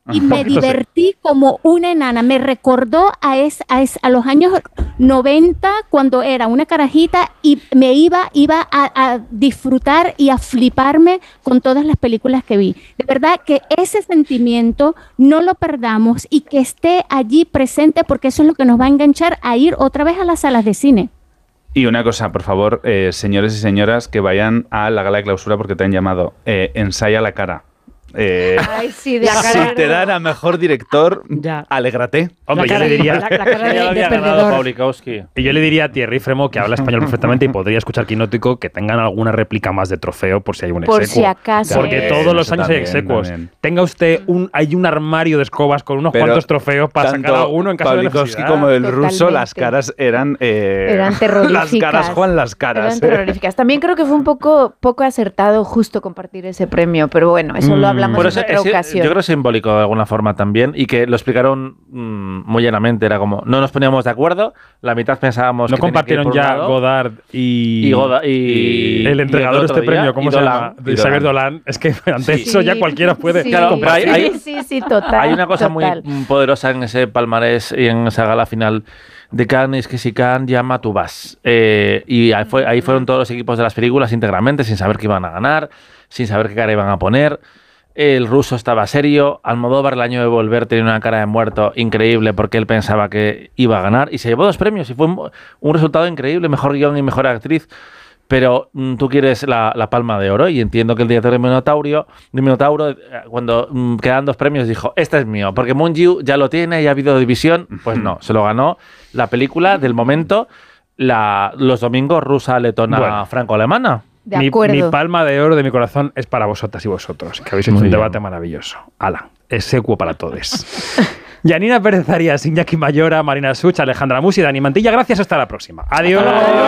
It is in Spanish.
y me divertí como una enana. Me recordó a los años 90 cuando era una carajita y me iba a disfrutar y a fliparme con todas las películas que vi. De verdad que ese sentimiento no lo perdamos y que esté allí presente, porque eso es lo que nos va a enganchar a ir otra vez a las salas de cine. Y una cosa, por favor, señores y señoras, que vayan a la gala de clausura porque te han llamado. Ensaya la cara. Ay, sí, de si te dan a mejor director, alégrate. Hombre, yo le diría la cara de perdedor. Y yo le diría a Thierry Fremont, que habla español perfectamente y podría escuchar Quinótico, que tengan alguna réplica más de trofeo por si hay un exequo. Por si acaso. Porque todos los años hay execuos. Tenga usted hay un armario de escobas con unos cuantos trofeos para sacar alguno en caso de necesidad. Como el ruso, las caras eran terroríficas. Las caras, Juan, las caras. Eran terroríficas. También creo que fue un poco acertado justo compartir ese premio, pero bueno, eso lo hablamos en otra ocasión. Yo creo simbólico de alguna forma también, y que lo explicaron muy llanamente. Era como, no nos poníamos de acuerdo, la mitad pensábamos no que compartieron ya Godard y el entregador de este premio, ¿cómo se llama? Xavier Dolan. Es que ante eso ya cualquiera puede compartir. Sí, total. Hay una cosa muy poderosa en ese palmarés y en esa gala final de Cannes, es que si Cannes llama, tú vas. Y ahí fueron todos los equipos de las películas íntegramente, sin saber qué iban a ganar, sin saber qué cara iban a poner. El ruso estaba serio. Almodóvar, el año de volver, tenía una cara de muerto increíble porque él pensaba que iba a ganar y se llevó 2 premios y fue un resultado increíble, mejor guión y mejor actriz. Pero tú quieres la palma de oro, y entiendo que el director de Minotauro, cuando quedan 2 premios, dijo, este es mío, porque Moon Yu ya lo tiene y ha habido división. Pues no, se lo ganó la película del momento, los domingos, rusa, letona, franco-alemana. Mi palma de oro de mi corazón es para vosotras y vosotros, que habéis hecho un debate maravilloso. Ala, execuo para todos. Yanina Pérez Arias, Iñaki Mayora, Marina Such, Alejandra Musi, Dani Mantilla, gracias, hasta la próxima. Adiós.